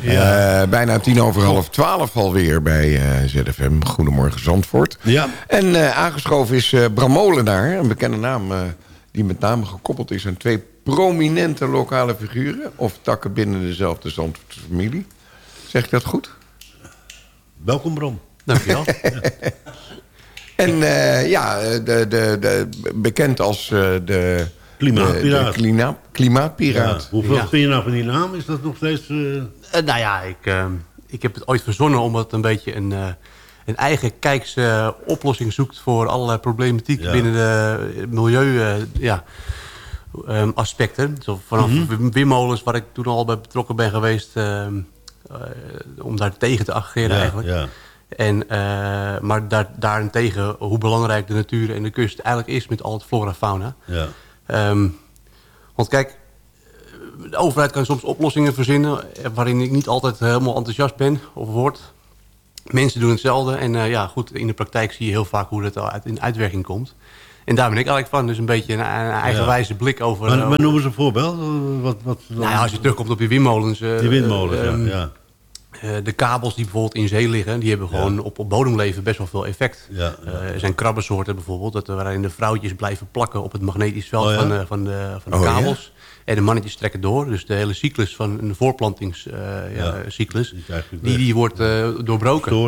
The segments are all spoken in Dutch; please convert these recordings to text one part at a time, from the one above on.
Bijna 11:10 alweer bij ZFM. Goedemorgen Zandvoort. Ja. En aangeschoven is Bram Molenaar, een bekende naam die met name gekoppeld is aan twee prominente lokale figuren of takken binnen dezelfde Zandvoortse familie. Zeg ik dat goed? Welkom Bram. Dankjewel. En bekend als de klimaatpiraat. Ja. Hoeveel vind je nou van die naam? Is dat nog steeds... Ik heb het ooit verzonnen omdat het een beetje een eigen kijkse oplossing zoekt voor allerlei problematiek binnen de milieuaspecten. Zo vanaf windmolens, waar ik toen al bij betrokken ben geweest, om daar tegen te ageren eigenlijk. Ja. Maar daarentegen hoe belangrijk de natuur en de kust eigenlijk is met al het flora en fauna. Ja. Want kijk, de overheid kan soms oplossingen verzinnen waarin ik niet altijd helemaal enthousiast ben of word. Mensen doen hetzelfde en goed, in de praktijk zie je heel vaak hoe dat in uitwerking komt. En daar ben ik eigenlijk van. Dus een beetje een eigenwijze blik over... Maar noem eens een voorbeeld. Als je terugkomt op die windmolens... die windmolens, de kabels die bijvoorbeeld in zee liggen... die hebben gewoon op bodemleven best wel veel effect. Er zijn krabbensoorten bijvoorbeeld... waarin de vrouwtjes blijven plakken op het magnetisch veld van de kabels. Ja? En de mannetjes trekken door. Dus de hele cyclus van een voorplantingscyclus... die wordt doorbroken.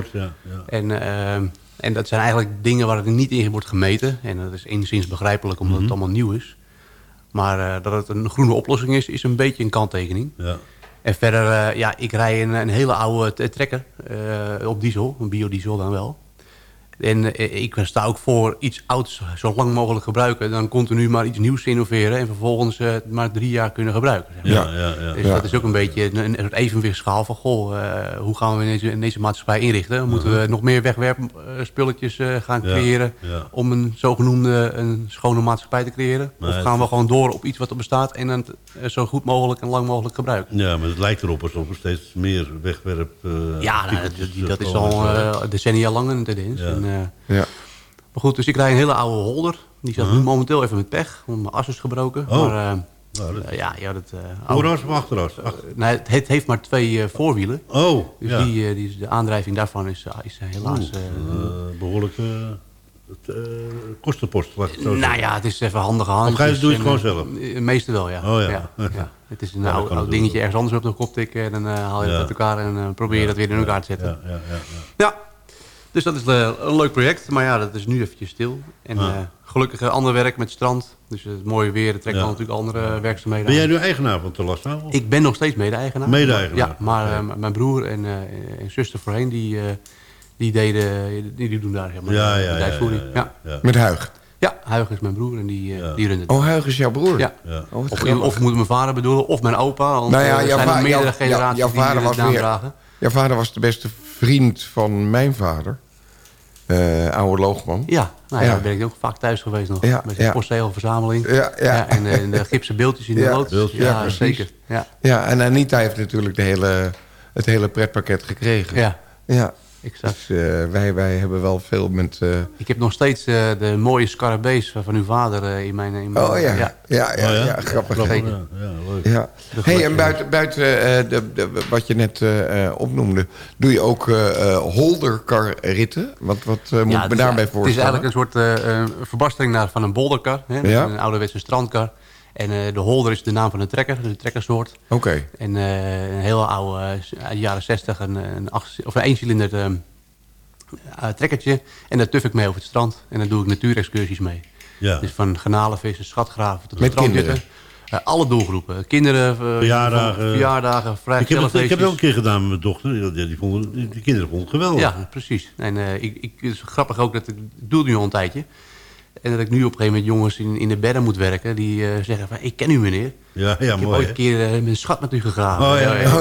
En dat zijn eigenlijk dingen waar het niet in wordt gemeten. En dat is enigszins begrijpelijk omdat het allemaal nieuw is. Maar dat het een groene oplossing is een beetje een kanttekening. Ja. En verder, ik rij een hele oude trekker op diesel, een biodiesel dan wel. En ik sta ook voor iets ouds zo lang mogelijk gebruiken. Dan continu maar iets nieuws innoveren en vervolgens maar 3 jaar kunnen gebruiken. Zeg maar. Dus dat is ook een beetje een soort evenwichtsschaal van... hoe gaan we in deze maatschappij inrichten? Moeten we nog meer wegwerpspulletjes gaan creëren... om een zogenoemde een schone maatschappij te creëren? Of gaan we gewoon door op iets wat er bestaat... en dan zo goed mogelijk en lang mogelijk gebruiken? Ja, maar het lijkt erop alsof er steeds meer wegwerp... dat is al decennia lang een tendens. Maar goed, dus ik rij een hele oude holder. Die staat nu momenteel even met pech. Want mijn as is gebroken. Maar, vooras of achteras? Het heeft maar 2 voorwielen. Dus de aandrijving daarvan is helaas... behoorlijk kostenpost. Het is even handige hand. Of doe je het gewoon zelf? Meestal wel, ja. Het is een oud dingetje ergens anders op de kop tikken. En dan haal je het uit elkaar en probeer je dat weer in elkaar te zetten. Dus dat is een leuk project. Maar dat is nu eventjes stil. En gelukkig ander werk met strand. Dus het mooie weer, het trekt dan natuurlijk andere werkzaamheden. Ben jij nu eigenaar van Talassa? Ik ben nog steeds mede-eigenaar. Mede-eigenaar? Ja, maar mijn broer en zuster voorheen, die doen daar helemaal de bedrijfsvoering. Ja. Met Huig? Ja, Huig is mijn broer en die runt het. Oh, Huig is jouw broer? Ja. Of moet mijn vader bedoelen, of mijn opa. Want zijn er meerdere generaties die de naam dragen. Jouw vader was de beste vriend van mijn vader. Oude Loogman. Daar ben ik ook vaak thuis geweest nog. Met zijn postzegelverzameling. En de gipsen beeldjes in de loods. Ja, zeker. Ja, en Anita heeft natuurlijk het hele pretpakket gekregen. Ja. Exact. Dus wij hebben wel veel met... Ik heb nog steeds de mooie scarabees van uw vader in mijn... grappig. Zeker. Leuk. Ja. Hey, en buiten wat je net opnoemde... doe je ook holderkarritten? Wat moet ik me daarbij voorstellen? Het is eigenlijk een soort verbastering van een bolderkar. Een ouderwetse strandkar. En de holder is de naam van een trekker, dus een trekkersoort. Oké. En een hele oude, jaren 60, een 1-cilinder trekkertje. En daar tuf ik mee over het strand. En dan doe ik natuurexcursies mee. Ja. Dus van garnalenvissen, schatgraven tot met kinderen? Alle doelgroepen. Kinderen, verjaardagen, vrijgezellenfeestjes. Ik heb het ook een keer gedaan met mijn dochter. Die kinderen vonden het geweldig. Ja, precies. En het is grappig ook dat ik doe nu al een tijdje. En dat ik nu op een gegeven moment jongens in de bedden moet werken... die zeggen van, ik ken u meneer. Ja, ik heb ooit een keer mijn schat met u gegraven.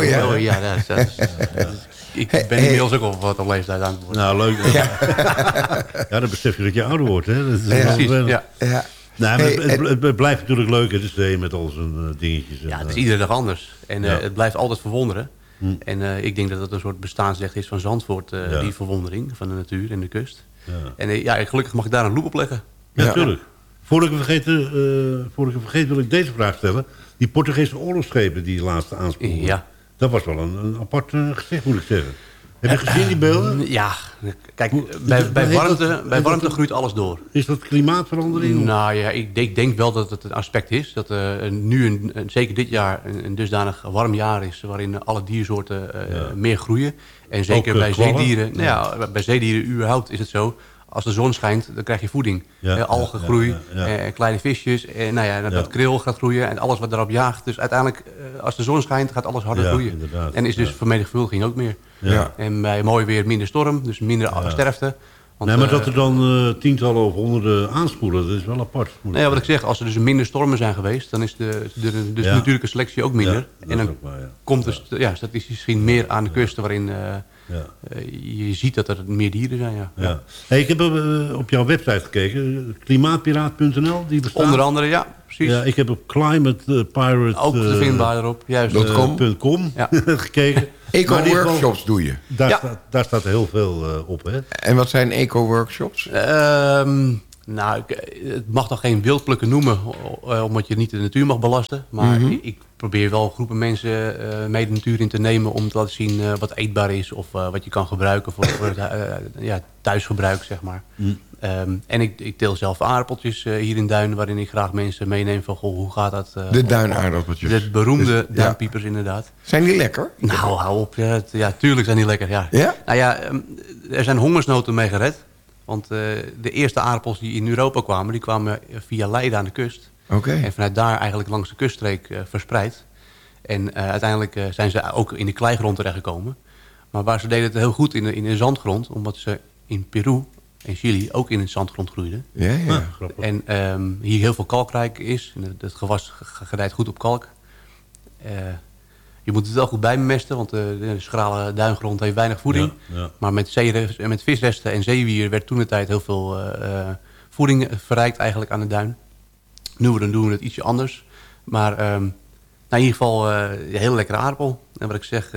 Ik ben inmiddels ook al wat op leeftijd aan het worden. Nou, leuk. Dan besef je dat je ouder wordt. Hè? Dat is precies, Nou, het blijft natuurlijk leuk, het is met al zijn dingetjes. Ja, het is iedere dag anders. En het blijft altijd verwonderen. En ik denk dat het een soort bestaansrecht is van Zandvoort... die verwondering van de natuur en de kust. En gelukkig mag ik daar een loep op leggen. Ja, natuurlijk. Voordat ik vergeet wil ik deze vraag stellen. Die Portugese oorlogsschepen die laatste aanspoelen. Ja. Dat was wel een apart gezicht, moet ik zeggen. Heb je gezien die beelden? Ja, kijk, bij warmte groeit alles door. Is dat klimaatverandering? Nou ja, ik denk wel dat het een aspect is. Dat nu, zeker dit jaar, een dusdanig warm jaar is... waarin alle diersoorten meer groeien. En zeker bij zeedieren. Nou ja, bij zeedieren überhaupt is het zo... Als de zon schijnt, dan krijg je voeding. Algengroei, kleine visjes. Dat kril gaat groeien en alles wat daarop jaagt. Dus uiteindelijk, als de zon schijnt, gaat alles harder groeien. Inderdaad. En is dus vermenigvuldiging ook meer. Ja. En bij mooi weer minder storm, dus minder sterfte. Want, maar dat er dan tientallen of honderden aanspoelen, dat is wel apart. Wat ik zeg, als er dus minder stormen zijn geweest... dan is de natuurlijke selectie ook minder. En dan komt dus statistisch gezien meer aan de kusten... waarin je ziet dat er meer dieren zijn. Ja. Hey, ik heb op jouw website gekeken, klimaatpiraat.nl, die bestaat. Onder andere, ja, precies. Ja, ik heb op climatepirate... ook te vindbaar erop, juist. .com gekeken. Eco-workshops doe je? Daar staat heel veel op, hè? En wat zijn eco-workshops? Het mag toch geen wildplukken noemen... omdat je niet de natuur mag belasten. Maar ik probeer wel groepen mensen mee de natuur in te nemen... om te laten zien wat eetbaar is... of wat je kan gebruiken voor thuisgebruik, zeg maar. En ik teel zelf aardappeltjes hier in Duin... waarin ik graag mensen meeneem van... Goh, hoe gaat dat? De duinaardappeltjes. De beroemde duinpiepers, inderdaad. Zijn die lekker? Nou, hou op. Ja, tuurlijk zijn die lekker, ja. Nou ja, er zijn hongersnoden mee gered... Want de eerste aardappels die in Europa kwamen... die kwamen via Leiden aan de kust. Okay. En vanuit daar eigenlijk langs de kuststreek verspreid. En uiteindelijk zijn ze ook in de kleigrond terechtgekomen. Maar waar ze deden het heel goed in de zandgrond... omdat ze in Peru en Chili ook in de zandgrond groeiden. Ja. En hier heel veel kalkrijk is. En het gewas gedijt goed op kalk. Je moet het wel goed bijmesten, want de schrale duingrond heeft weinig voeding. Ja. Maar met visresten en zeewier werd toen de tijd heel veel voeding verrijkt eigenlijk aan de duin. Nu doen we het ietsje anders. Maar in ieder geval een hele lekkere aardappel. En wat ik zeg,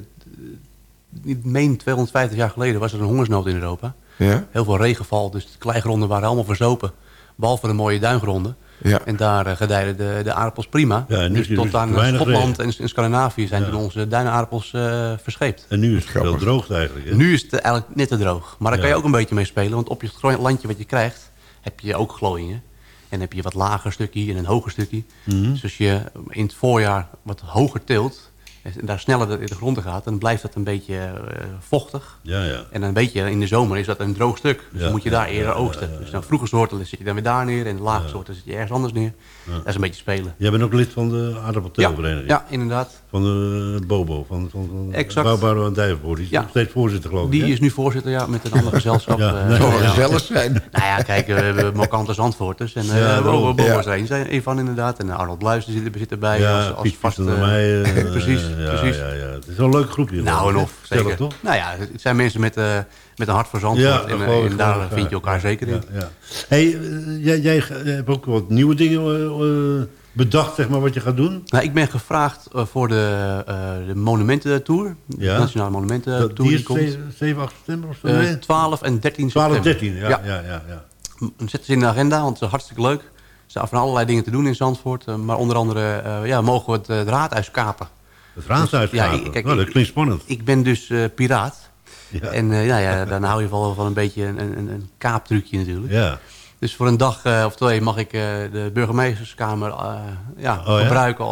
ik meen 250 jaar geleden was er een hongersnood in Europa. Ja? Heel veel regenval, dus de kleigronden waren allemaal verzopen. Behalve de mooie duingronden. Ja. En daar gedijden de aardappels prima. Ja, dus tot aan Schotland en Scandinavië zijn toen onze duinaardappels verscheept. En nu is het wel droog eigenlijk. Hè? Nu is het eigenlijk net te droog. Maar daar kan je ook een beetje mee spelen. Want op je landje wat je krijgt, heb je ook glooiingen. En heb je wat lager stukje en een hoger stukje. Dus als je in het voorjaar wat hoger teelt... en daar sneller in de grond gaat... dan blijft dat een beetje vochtig. Ja. En dan weet je, in de zomer is dat een droog stuk. Dus dan moet je daar eerder oogsten. Dus dan vroege soorten zit je dan weer daar neer... en de lage soorten zit je ergens anders neer. Dat is een beetje spelen. Jij bent ook lid van de aardappelteelvereniging? Ja, inderdaad. Van de Bobo, van Bouwbouwer en Dijvenvoort. Die is nog steeds voorzitter, geloof ik. Die is nu voorzitter, met een ander gezelschap. Zou gezellig zijn. Nou ja, kijk, we hebben markante Zandvoorters. En Bobo is er een van, inderdaad. En Arnold Bluis zit erbij als vast... Precies. Ja. Het is wel een leuk groepje. Nou en of, zeker. Toch? Nou ja, het zijn mensen met een hart voor Zandvoort. En daar vind je elkaar zeker in. Ja. Hey, jij hebt ook wat nieuwe dingen bedacht, zeg maar, wat je gaat doen? Nou, ik ben gevraagd voor de Monumententour. De Nationale Monumententour. Die is 7, 8 september of zo? 12 en 13 september. 12 en 13, ja. Dan zetten ze in de agenda, want het is hartstikke leuk. Er zijn van allerlei dingen te doen in Zandvoort. Maar onder andere mogen we het raadhuis kapen. Het raadhuis kapen? Dat klinkt spannend. Ik ben dus piraat. Ja. En dan hou je wel van een beetje een kaaptrucje natuurlijk. Ja. Dus voor een dag of twee mag ik de burgemeesterskamer gebruiken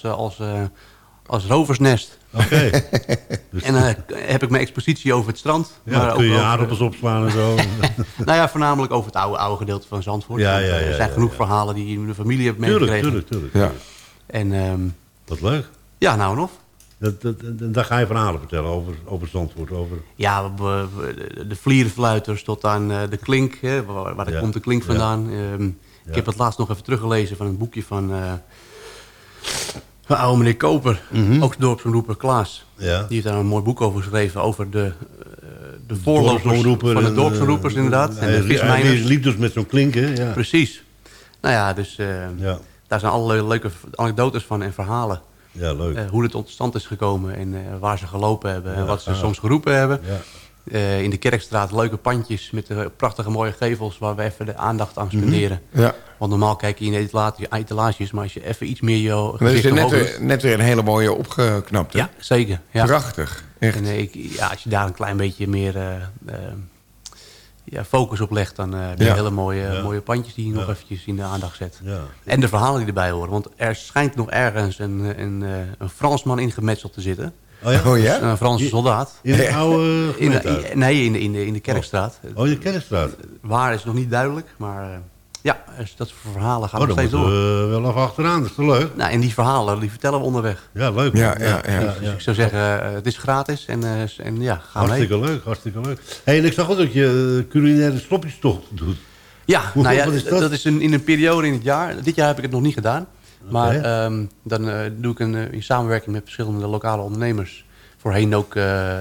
als roversnest. Oké. Dus en dan heb ik mijn expositie over het strand. Ja, maar kun je aardappels opslaan en zo. Nou ja, voornamelijk over het oude gedeelte van Zandvoort. Er zijn genoeg verhalen die je in de familie hebt meegekregen. Tuurlijk. Ja. En, wat leuk. Ja, nou en of. Daar ga je verhalen vertellen over Zandvoort. Ja, de vlierenfluiters tot aan de klink. Hè, waar komt de klink vandaan. Ik heb het laatst nog even teruggelezen van een boekje van oude meneer Koper. Ook de dorpsomroeper Klaas. Ja. Die heeft daar een mooi boek over geschreven. Over de voorlopers van de dorpsomroepers inderdaad. En de vismijners. Hij liep dus met zo'n klink, hè? Ja. Precies. Nou ja, dus daar zijn allerlei leuke anekdotes van en verhalen. Ja, leuk. Hoe het tot stand is gekomen en waar ze gelopen hebben en wat ze soms geroepen hebben. Ja. In de Kerkstraat leuke pandjes met prachtige mooie gevels... waar we even de aandacht aan spenderen. Ja. Want normaal kijk je in de etalages... maar als je even iets meer je gezicht omhoog is net weer een hele mooie opgeknapt. Hè? Ja, zeker. Ja. Prachtig, echt. En, als je daar een klein beetje meer focus op legt... dan heb je hele mooie pandjes die je nog eventjes in de aandacht zet. Ja. En de verhalen die erbij horen. Want er schijnt nog ergens een Fransman ingemetseld te zitten... Oh ja? Dus een Franse soldaat. In de oude in de Kerkstraat. Oh, in de Kerkstraat. Waar is nog niet duidelijk, maar dat soort verhalen gaan nog steeds door. Wel even achteraan, dat is toch leuk? Nou, en die verhalen, die vertellen we onderweg. Ja, leuk. Ja. Dus ik zou zeggen, het is gratis en ga hartstikke mee. Hartstikke leuk. Hey, en ik zag ook dat je culinaire slopjestocht doet. Ja, dat is in een periode in het jaar. Dit jaar heb ik het nog niet gedaan. Maar dan doe ik in samenwerking met verschillende lokale ondernemers. Voorheen ook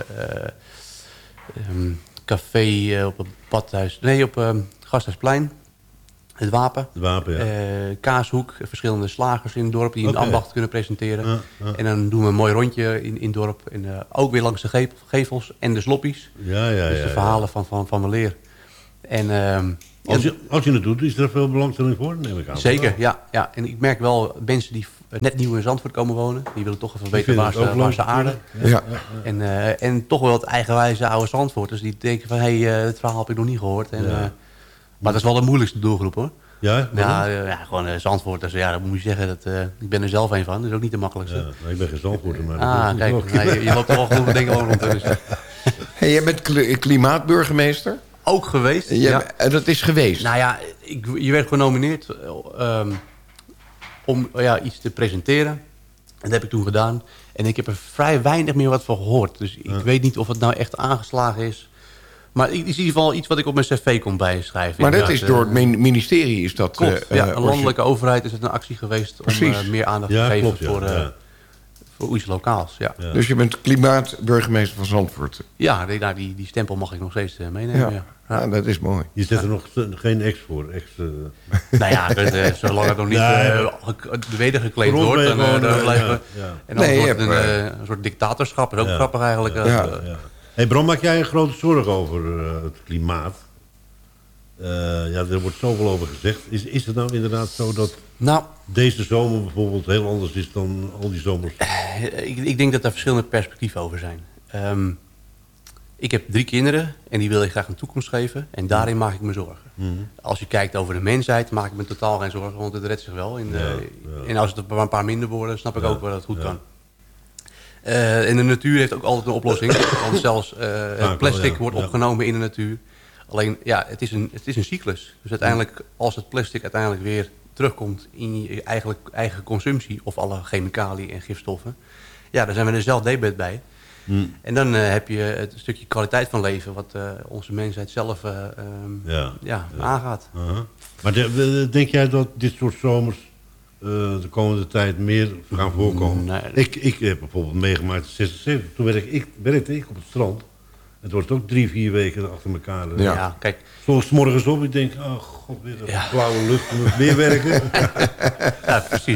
café op het badhuis. Nee, op Gasthuisplein. Het Wapen. Kaashoek. Verschillende slagers in het dorp die een ambacht kunnen presenteren. En dan doen we een mooi rondje in het dorp. En ook weer langs de gevels en de sloppies. Dus de verhalen van weleer. En... Als je het doet, is er veel belangstelling voor? Neem ik aan. Zeker, ja. En ik merk wel mensen die net nieuw in Zandvoort komen wonen... die willen toch even weten waar ze aarden. Ja. En toch wel het eigenwijze oude Zandvoorters... die denken van, het verhaal heb ik nog niet gehoord. Maar dat is wel de moeilijkste doelgroep, hoor. Ja? Gewoon Zandvoorters. Ja, dat moet je zeggen. Ik ben er zelf een van. Dat is ook niet de makkelijkste. Ja, ik ben geen Zandvoorter, maar... kijk. Je loopt er wel genoeg dingen over rond. Dus. Hey, jij bent klimaatburgemeester? Ook geweest. Dat is geweest? Nou ja, je werd genomineerd om iets te presenteren. En dat heb ik toen gedaan. En ik heb er vrij weinig meer wat van gehoord. Dus ik weet niet of het nou echt aangeslagen is. Maar het is in ieder geval iets wat ik op mijn cv kon bijschrijven. Maar dat is door het ministerie, is dat... Klopt, een landelijke overheid is het een actie geweest... om meer aandacht te geven voor iets lokaals. Ja. Dus je bent klimaatburgemeester van Zandvoort? Ja, die stempel mag ik nog steeds meenemen. Ja, dat is mooi. Je zet er nog geen ex voor? Nou ja, zolang het nog niet wedergekleed wordt... dan blijven en dan wordt het een soort dictatorschap. Dat is ook grappig eigenlijk. Hey Bram, maak jij een grote zorg over het klimaat? Er wordt zoveel over gezegd. Is het nou inderdaad zo dat deze zomer bijvoorbeeld heel anders is dan al die zomers? Ik denk dat er verschillende perspectieven over zijn. Ik heb 3 kinderen en die wil ik graag een toekomst geven. En daarin maak ik me zorgen. Als je kijkt over de mensheid, maak ik me totaal geen zorgen. Want het redt zich wel. En als het een paar minder worden, snap ik ook wel dat het goed kan. En de natuur heeft ook altijd een oplossing. Want zelfs het plastic wordt opgenomen in de natuur. Alleen, het is een cyclus. Dus uiteindelijk, als het plastic uiteindelijk weer terugkomt in je eigen consumptie... of alle chemicaliën en gifstoffen... dan zijn we er zelf debet bij. En dan heb je het stukje kwaliteit van leven... wat onze mensheid zelf aangaat. Maar denk jij dat dit soort zomers... de komende tijd meer gaan voorkomen? Nee. Ik heb bijvoorbeeld meegemaakt in 1976. Toen werkte ik op het strand. Het wordt ook 3-4 weken achter elkaar. Kijk. Soms morgens op, ik denk, oh god, weer een blauwe lucht, ik moet weer werken. Ja, precies.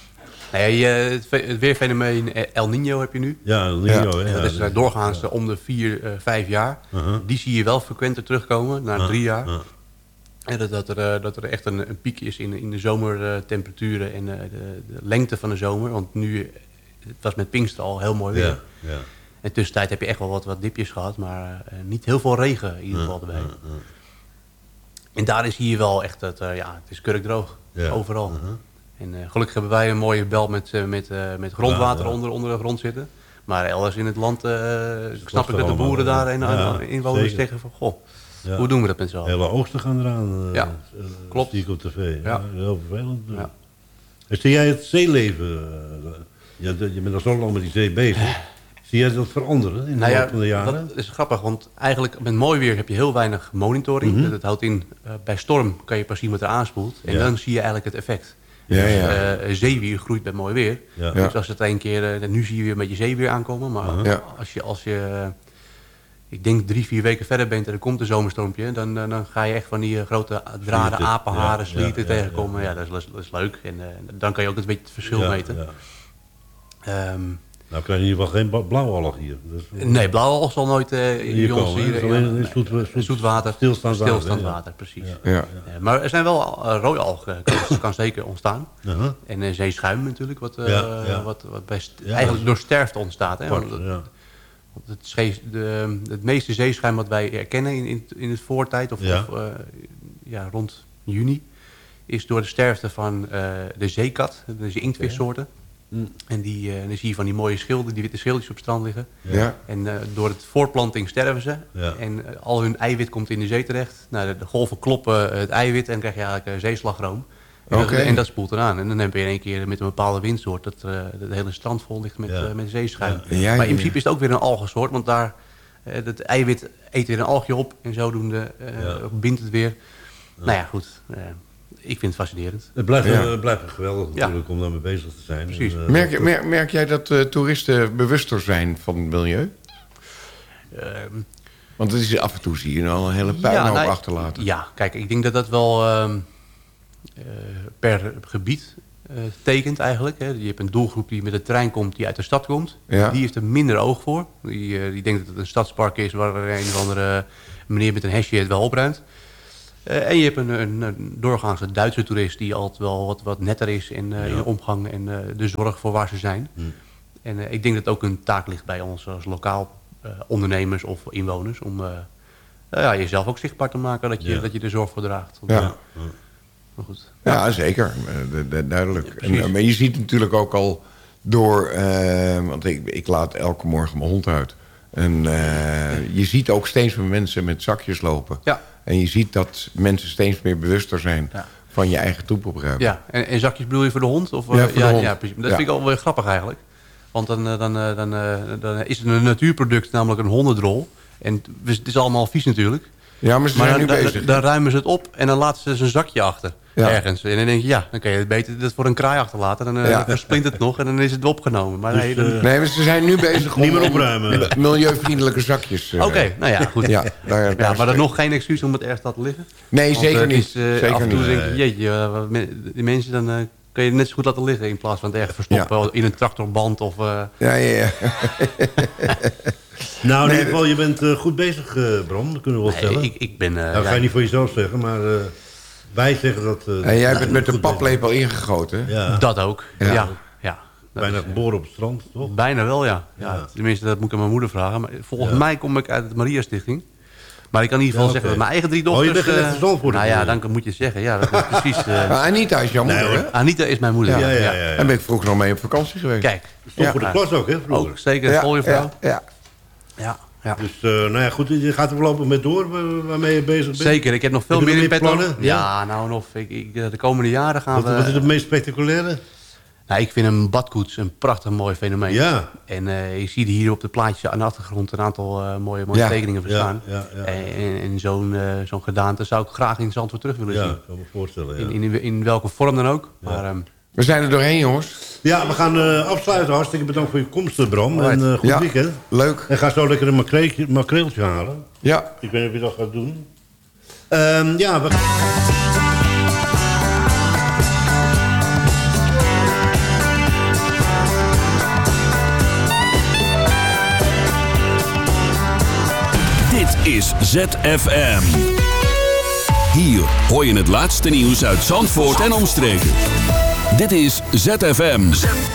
Het weerfenomeen El Niño heb je nu. Ja, El Niño. Dat is doorgaans om de 4-5 jaar. Die zie je wel frequenter terugkomen, na 3 jaar. En dat er echt een piek is in de zomertemperaturen en de lengte van de zomer. Want nu, het was met Pinkster al heel mooi weer. Ja. En tussentijd heb je echt wel wat dipjes gehad, maar niet heel veel regen in ieder geval erbij. En daarin zie je wel echt dat het is kurkdroog, overal. En gelukkig hebben wij een mooie bel met grondwater onder de grond zitten. Maar elders in het land snap ik dat de boeren daar inwoners zeggen van... Goh, hoe doen we dat met z'n allen? Hele oogsten gaan eraan. Klopt. Zie ik op tv. Ja. Heel vervelend. Ja. Zie jij het zeeleven... je bent al zo lang met die zee bezig. Zie jij dat veranderen in de loop van de jaren? Dat is grappig, want eigenlijk met mooi weer heb je heel weinig monitoring. Dat houdt in, bij storm kan je pas zien wat er aanspoelt. En dan zie je eigenlijk het effect. Zeewier groeit bij mooi weer. Dus als het een keer... nu zie je weer een beetje zeewier aankomen. Maar als je ik denk 3-4 weken verder bent en er komt een zomerstormpje... dan ga je echt van die grote draden, apenharen, slieten tegenkomen. Ja, dat is leuk. En dan kan je ook een beetje het verschil meten. Nou krijg je in ieder geval geen blauwalg hier. Nee, blauwalg zal nooit hier komen. Het is alleen zoetwater. Stilstaand water, precies. Ja. Maar er zijn wel rode algen, kan zeker ontstaan. En zeeschuim natuurlijk, wat eigenlijk door sterfte ontstaat. Hè? Het meeste zeeschuim wat wij herkennen in het voortijd, rond juni, is door de sterfte van de zeekat, dus de inktvissoorten. En dan zie je van die mooie schilden, die witte schildjes op het strand liggen. Ja. En door het voortplanting sterven ze. Ja. En al hun eiwit komt in de zee terecht. Nou, de golven kloppen het eiwit en dan krijg je eigenlijk zeeslagroom. En dat spoelt eraan. En dan heb je in één keer met een bepaalde windsoort dat het hele strand vol ligt met zeeschuim. Maar in principe is het ook weer een algensoort. Want daar het eiwit eet weer een algje op. En zodoende bindt het weer. Nou ja, goed. Ik vind het fascinerend. Het blijft geweldig natuurlijk om daarmee bezig te zijn. Precies. Merk jij dat toeristen bewuster zijn van het milieu? Want het is af en toe zie je al een hele puinhoop achterlaten. Ja, kijk, ik denk dat dat wel per gebied tekent eigenlijk. Hè. Je hebt een doelgroep die met de trein komt, die uit de stad komt. Ja. Die heeft er minder oog voor. Die denkt dat het een stadspark is waar een of andere meneer met een hesje het wel opruimt. En je hebt een doorgaanse Duitse toerist die altijd wel wat netter is in omgang en de zorg voor waar ze zijn. En ik denk dat het ook een taak ligt bij ons als lokaal ondernemers of inwoners om jezelf ook zichtbaar te maken dat je er zorg voor draagt. Maar goed. Ja, zeker. Duidelijk. Maar je ziet natuurlijk ook al door, want ik laat elke morgen mijn hond uit. En je ziet ook steeds meer mensen met zakjes lopen. Ja. En je ziet dat mensen steeds meer bewuster zijn van je eigen troepelgebruik. Ja, en zakjes bedoel je voor de hond? Of, voor de hond. Ja, precies. Dat vind ik al wel grappig eigenlijk. Want dan is het een natuurproduct, namelijk een hondendrol. En het is allemaal vies natuurlijk. Ja, maar ze zijn nu bezig. Dan ruimen ze het op en dan laten ze zijn zakje achter. Ja. Ergens. En dan denk je, dan kan je het beter dat voor een kraai achterlaten. Dan versplint het nog en dan is het opgenomen. Maar dus, nee, maar ze zijn nu bezig om met milieuvriendelijke zakjes. Oké, nou ja, goed. Maar dat is nog geen excuus om het ergens te laten liggen? Nee, zeker niet. Zeker af en toe denk je, jeetje, die mensen dan kun je het net zo goed laten liggen in plaats van het ergens verstoppen in een tractorband of... Ja. Nou, in ieder geval, je bent goed bezig, Bram. Dat kunnen we wel stellen. Ik ben... dat ga je niet voor jezelf zeggen, maar... wij zeggen dat... jij bent met de paplepel ingegoten. Ja. Dat ook, ja. Bijna geboren op het strand, toch? Bijna wel, ja. Tenminste, dat moet ik aan mijn moeder vragen. Maar volgens mij kom ik uit de Maria Stichting. Maar ik kan in ieder geval zeggen dat mijn eigen 3 dochters... je bent echt een Zandvoort. Nou ja, dan moet je zeggen. Ja, dat is precies... Anita is jouw moeder, hè? Anita is mijn moeder, ja. En ben ik vroeger nog mee op vakantie geweest. Kijk. Stond voor de klas ook, hè? Vroeger. Ook, zeker. Volgevrouw. Ja. Dus goed, je gaat er voorlopig mee door waarmee je bezig bent. Zeker, ik heb nog veel meer in petto. Ja, nou nog. De komende jaren gaan we... Wat is het meest spectaculaire? Nou, ik vind een badkoets een prachtig mooi fenomeen. Ja. En je ziet hier op de plaatjes aan de achtergrond een aantal mooie tekeningen verstaan. En zo'n gedaante zou ik graag in Zandvoort terug willen zien. Ja, kan me voorstellen. In welke vorm dan ook. Maar, we zijn er doorheen, jongens. Ja, we gaan afsluiten. Hartstikke bedankt voor je komst, Bram. En goed weekend. Leuk. En ga zo lekker een makreeltje halen. Ja. Ik weet niet of je dat gaat doen. Dit is ZFM. Hier hoor je het laatste nieuws uit Zandvoort en omstreken. Dit is ZFM.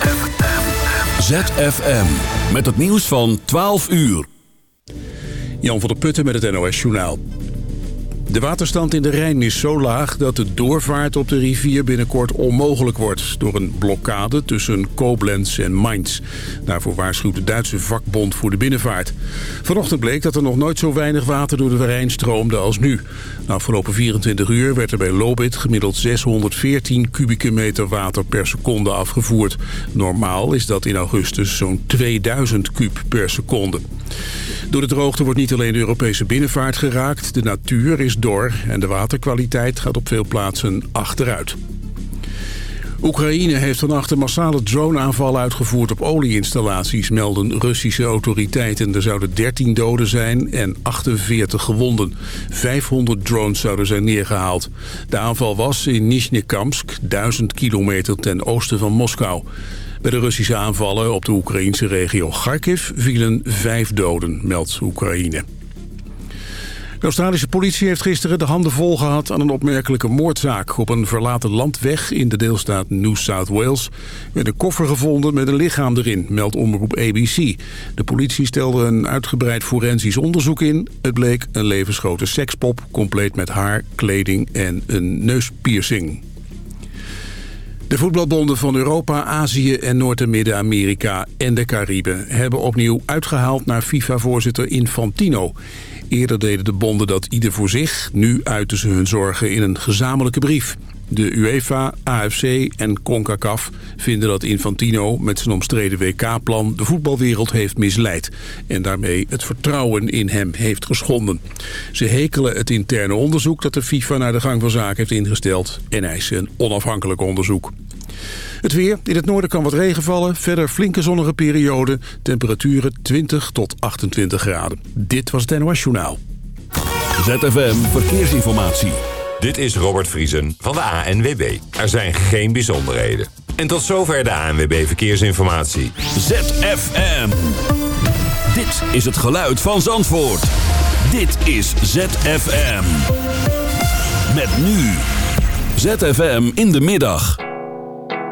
ZFM. Met het nieuws van 12 uur. Jan van der Putten met het NOS Journaal. De waterstand in de Rijn is zo laag dat de doorvaart op de rivier binnenkort onmogelijk wordt door een blokkade tussen Koblenz en Mainz. Daarvoor waarschuwt de Duitse vakbond voor de binnenvaart. Vanochtend bleek dat er nog nooit zo weinig water door de Rijn stroomde als nu. De afgelopen 24 uur werd er bij Lobith gemiddeld 614 kubieke meter water per seconde afgevoerd. Normaal is dat in augustus zo'n 2000 kub per seconde. Door de droogte wordt niet alleen de Europese binnenvaart geraakt, de natuur is dor en de waterkwaliteit gaat op veel plaatsen achteruit. Oekraïne heeft vannacht een massale drone-aanval uitgevoerd op olieinstallaties, melden Russische autoriteiten. Er zouden 13 doden zijn en 48 gewonden. 500 drones zouden zijn neergehaald. De aanval was in Nizhnekamsk, 1000 kilometer ten oosten van Moskou. Bij de Russische aanvallen op de Oekraïnse regio Kharkiv vielen 5 doden, meldt Oekraïne. De Australische politie heeft gisteren de handen vol gehad aan een opmerkelijke moordzaak. Op een verlaten landweg in de deelstaat New South Wales werd een koffer gevonden met een lichaam erin, meldt omroep ABC. De politie stelde een uitgebreid forensisch onderzoek in. Het bleek een levensgrote sekspop, compleet met haar, kleding en een neuspiercing. De voetbalbonden van Europa, Azië en Noord- en Midden-Amerika en de Cariben hebben opnieuw uitgehaald naar FIFA-voorzitter Infantino. Eerder deden de bonden dat ieder voor zich. Nu uiten ze hun zorgen in een gezamenlijke brief. De UEFA, AFC en CONCACAF vinden dat Infantino met zijn omstreden WK-plan de voetbalwereld heeft misleid en daarmee het vertrouwen in hem heeft geschonden. Ze hekelen het interne onderzoek dat de FIFA naar de gang van zaken heeft ingesteld en eisen een onafhankelijk onderzoek. Het weer. In het noorden kan wat regen vallen. Verder flinke zonnige periode. Temperaturen 20 tot 28 graden. Dit was het NOS Journaal. ZFM Verkeersinformatie. Dit is Robert Vriesen van de ANWB. Er zijn geen bijzonderheden. En tot zover de ANWB Verkeersinformatie. ZFM. Dit is het geluid van Zandvoort. Dit is ZFM. Met nu. ZFM in de middag.